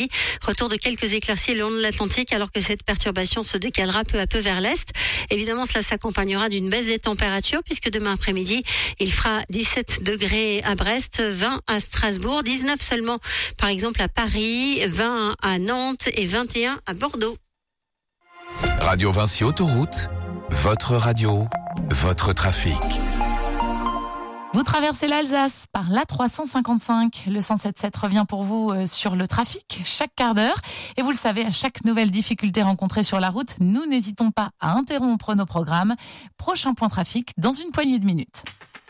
après-midi. Retour de quelques éclaircies le long de l'Atlantique alors que cette perturbation se décalera peu à peu vers l'est. Évidemment, cela s'accompagnera d'une baisse des températures puisque demain après-midi, il fera 17 degrés à Brest, 20 à Strasbourg, 19 seulement par exemple à Paris, 20 à Nantes et 21 à Bordeaux. Radio Vinci Autoroute, votre radio, votre trafic. Vous traversez l'Alsace par l'A355. Le 107.7 revient pour vous sur le trafic chaque quart d'heure. Et vous le savez, à chaque nouvelle difficulté rencontrée sur la route, nous n'hésitons pas à interrompre nos programmes. Prochain point trafic dans une poignée de minutes.